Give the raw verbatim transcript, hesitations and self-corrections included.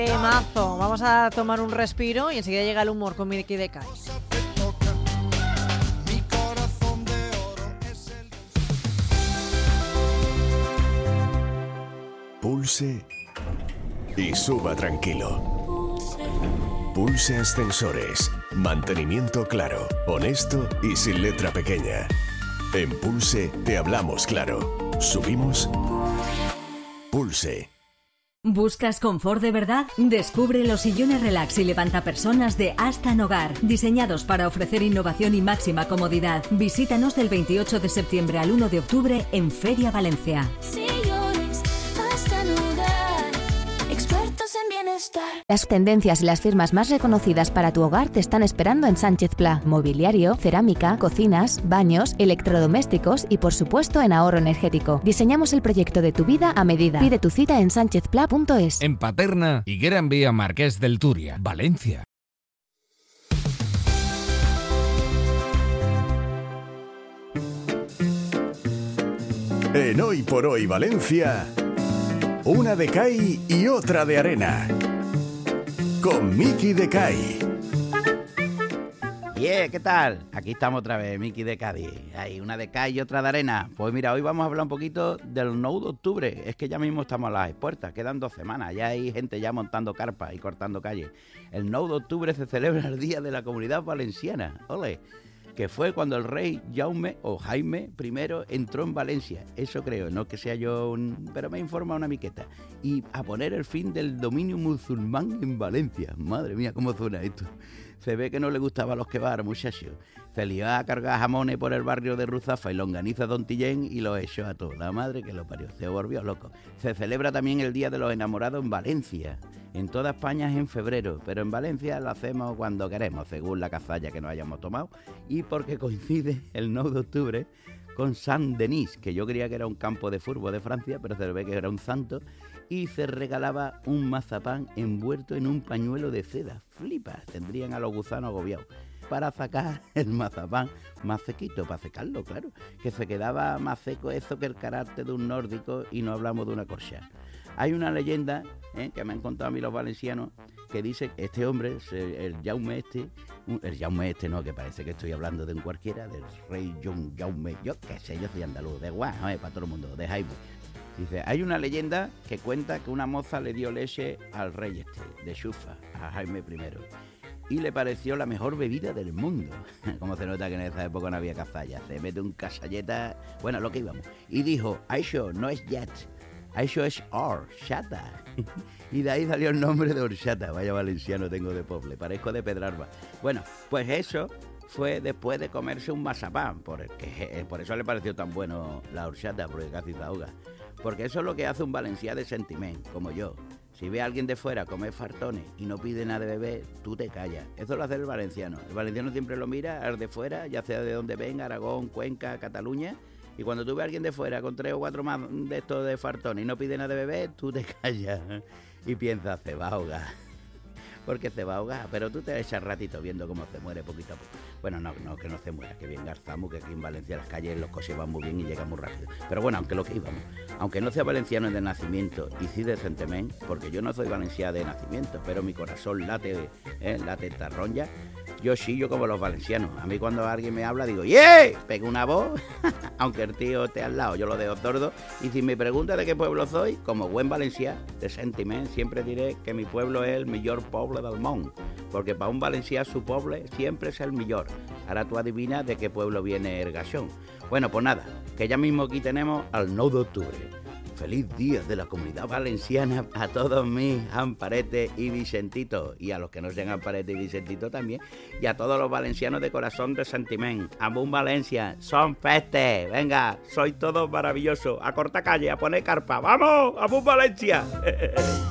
Mazo, vamos a tomar un respiro y enseguida llega el humor con Miki de Kai. Pulse y suba tranquilo. Pulse Ascensores. Mantenimiento claro, honesto y sin letra pequeña. En Pulse te hablamos claro. Subimos. Pulse. ¿Buscas confort de verdad? Descubre los sillones relax y levantapersonas de Astan Hogar, diseñados para ofrecer innovación y máxima comodidad. Visítanos del veintiocho de septiembre al uno de octubre en Feria Valencia. Sillones Astan Hogar, expertos en bienestar. Las tendencias y las firmas más reconocidas para tu hogar te están esperando en Sánchez Pla. Mobiliario, cerámica, cocinas, baños, electrodomésticos y por supuesto en ahorro energético. Diseñamos el proyecto de tu vida a medida. Pide tu cita en sánchez pla punto es. En Paterna, Higuera en Vía Marqués del Turia, Valencia. En Hoy por Hoy Valencia, una de Kai y otra de arena. Con Miki de Kai. Yeah, ¿qué tal? Aquí estamos otra vez, Miki de Cádiz. Hay una de Kai y otra de arena. Pues mira, hoy vamos a hablar un poquito del nueve de octubre. Es que ya mismo estamos a las puertas, quedan dos semanas. Ya hay gente ya montando carpas y cortando calles. El nueve de octubre se celebra el Día de la Comunidad Valenciana. ¡Ole! Que fue cuando el rey Jaume o Jaime primero entró en Valencia. Eso creo, no que sea yo un... pero me informa una miqueta. Y a poner el fin del dominio musulmán en Valencia. Madre mía, cómo suena esto. Se ve que no le gustaba a los kebabs, muchachos. Se lió a cargar jamones por el barrio de Ruzafa y longaniza Don Tillén y lo echó a todo. La madre que lo parió, se volvió loco. Se celebra también el Día de los Enamorados en Valencia. En toda España es en febrero, pero en Valencia lo hacemos cuando queremos, según la cazalla que nos hayamos tomado. Y porque coincide el nueve de octubre con Saint Denis, que yo creía que era un campo de fútbol de Francia, pero se ve que era un santo. Y se regalaba un mazapán envuelto en un pañuelo de seda. Flipa, tendrían a los gusanos agobiados. Para sacar el mazapán más sequito, para secarlo, claro. Que se quedaba más seco eso que el carácter de un nórdico y no hablamos de una corcha. Hay una leyenda ¿eh? que me han contado a mí los valencianos que dice que este hombre, el Jaume este, el Jaume este no, que parece que estoy hablando de un cualquiera, del rey John Jaume, yo qué sé, yo soy andaluz, de guay, ¿eh? Para todo el mundo, de Jaime. Dice, hay una leyenda que cuenta que una moza le dio leche al rey este, de Xufa, a Jaime primero, y le pareció la mejor bebida del mundo. Como se nota que en esa época no había cazalla, se mete un casalleta, bueno, lo que íbamos, y dijo, Aisho, no es jet, Aisho es horchata. Y de ahí salió el nombre de horchata. Vaya valenciano tengo de pobre, parezco de Pedralba. Bueno, pues eso fue después de comerse un mazapán, por, el que, por eso le pareció tan bueno la horchata, porque casi se ahoga. Porque eso es lo que hace un valenciano de sentiment, como yo. Si ve a alguien de fuera comer fartones y no pide nada de beber, tú te callas. Eso lo hace el valenciano. El valenciano siempre lo mira al de fuera, ya sea de donde venga, Aragón, Cuenca, Cataluña. Y cuando tú ves a alguien de fuera con tres o cuatro más de estos de fartones y no pide nada de beber, tú te callas y piensas, se va a ahogar. Porque se va a ahogar, pero tú te echas ratito viendo cómo se muere poquito a poco. Bueno, no, no, que no se muera, que bien garzamos, que aquí en Valencia las calles los coches van muy bien y llegan muy rápido. Pero bueno, aunque lo que íbamos, aunque no sea valenciano de nacimiento y sí de sentiment, porque yo no soy valenciano de nacimiento, pero mi corazón late, eh, late tarronja, yo chillo como los valencianos. A mí cuando alguien me habla digo, ¡yeah! Pego una voz, aunque el tío esté al lado, yo lo dejo sordo. Y si me pregunta de qué pueblo soy, como buen valenciano de sentiment, siempre diré que mi pueblo es el mejor pueblo del mundo. Porque para un valenciano su pueblo siempre es el mejor. Ahora tú adivinas de qué pueblo viene el gachón. Bueno, pues nada, que ya mismo aquí tenemos al nueve de octubre. Feliz Día de la Comunidad Valenciana a todos mis amparetes y vicentitos, y a los que no sean amparetes y vicentitos también, y a todos los valencianos de corazón de sentiment. Ambún Valencia, son peste, venga, sois todos maravillosos, a corta calle, a poner carpa, ¡vamos! ¡Ambún Valencia!